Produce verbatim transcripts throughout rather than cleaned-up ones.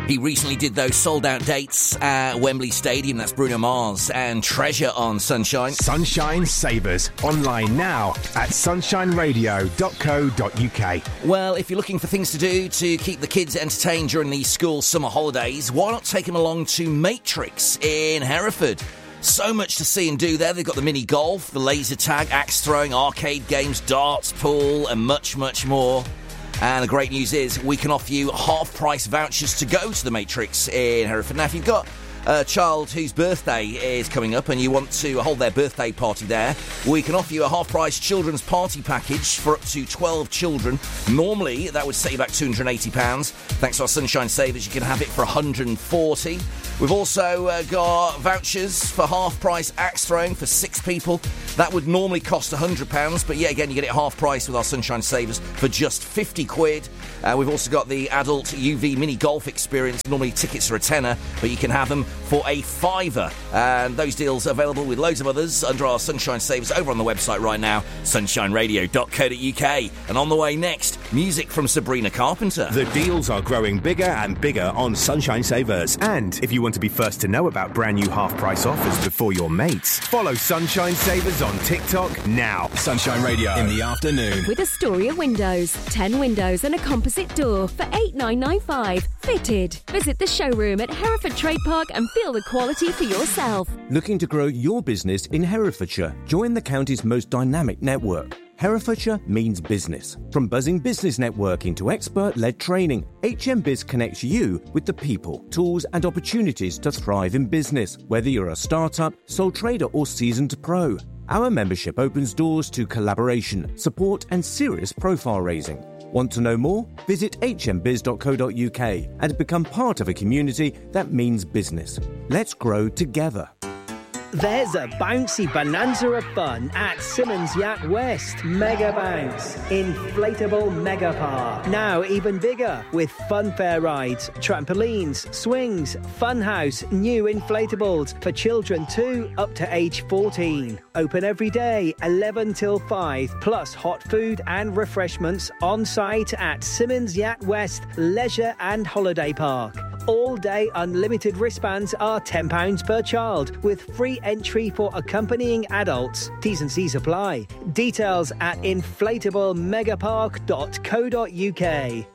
He recently did those sold-out dates at Wembley Stadium. That's Bruno Mars and Treasure on Sunshine. Sunshine Savers. Online now at sunshine radio dot co dot uk. Well, if you're looking for things to do to keep the kids entertained during the school summer holidays, why not take them along to Matrix in Hereford? So much to see and do there. They've got the mini golf, the laser tag, axe throwing, arcade games, darts, pool, and much, much more. And the great news is we can offer you half-price vouchers to go to the Matrix in Hereford. Now, if you've got a child whose birthday is coming up and you want to hold their birthday party there, we can offer you a half-price children's party package for up to twelve children. Normally, that would set you back two hundred eighty pounds. Thanks to our Sunshine Savers, you can have it for one hundred forty pounds. We've also uh, got vouchers for half-price axe throwing for six people. That would normally cost one hundred pounds, but yet again, you get it half price with our Sunshine Savers for just fifty quid. Uh, we've also got the adult U V mini golf experience. Normally tickets are a tenner, but you can have them for a fiver. And those deals are available with loads of others under our Sunshine Savers over on the website right now, sunshine radio dot co dot uk. And on the way next, music from Sabrina Carpenter. The deals are growing bigger and bigger on Sunshine Savers. And if you want to be first to know about brand new half-price offers before your mates, follow Sunshine Savers on TikTok now. Sunshine Radio in the afternoon. With Astoria Windows. ten windows and a composite door for eight thousand nine hundred ninety-five. Fitted. Visit the showroom at Hereford Trade Park and feel the quality for yourself. Looking to grow your business in Herefordshire? Join the county's most dynamic network. Herefordshire means business. From buzzing business networking to expert-led training, H M Biz connects you with the people, tools and opportunities to thrive in business, whether you're a startup, sole trader or seasoned pro. Our membership opens doors to collaboration, support and serious profile raising. Want to know more? Visit h m biz dot co dot uk and become part of a community that means business. Let's grow together. There's a bouncy bonanza of fun at Simmons Yacht West. Mega Bounce. Inflatable Mega Park. Now even bigger with funfair rides, trampolines, swings, funhouse, new inflatables for children too up to age fourteen. Open every day, eleven till five, plus hot food and refreshments on site at Simmons Yacht West Leisure and Holiday Park. All-day unlimited wristbands are ten pounds per child, with free entry for accompanying adults. T's and C's apply. Details at inflatable megapark dot co dot uk.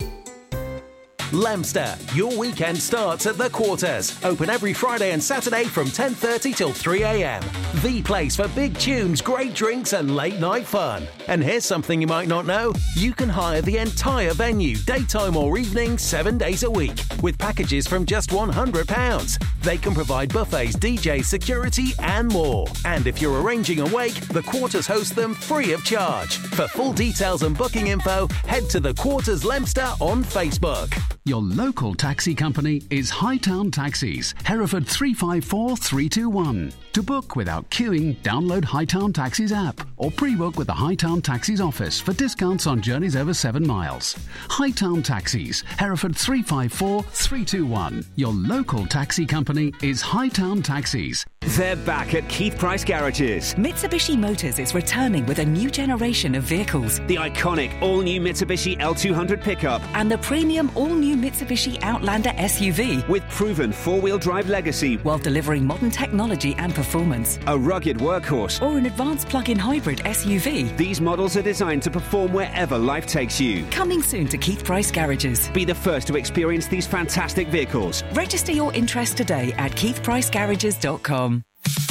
Leominster, your weekend starts at The Quarters. Open every Friday and Saturday from ten thirty till three a m. The place for big tunes, great drinks and late night fun. And here's something you might not know. You can hire the entire venue, daytime or evening, seven days a week, with packages from just one hundred pounds. They can provide buffets, D Js, security and more. And if you're arranging a wake, The Quarters host them free of charge. For full details and booking info, head to The Quarters Leominster on Facebook. Your local taxi company is Hightown Taxis, Hereford three five four three two one. To book without queuing, download Hightown Taxis app or pre-book with the Hightown Taxis office for discounts on journeys over seven miles. Hightown Taxis, Hereford three five four three two one. Your local taxi company is Hightown Taxis. They're back at Keith Price Garages. Mitsubishi Motors is returning with a new generation of vehicles. The iconic all-new Mitsubishi L two hundred pickup. And the premium all-new Mitsubishi Outlander S U V. With proven four-wheel drive legacy. While delivering modern technology and performance. A rugged workhorse. Or an advanced plug-in hybrid S U V. These models are designed to perform wherever life takes you. Coming soon to Keith Price Garages. Be the first to experience these fantastic vehicles. Register your interest today at keith price garages dot com.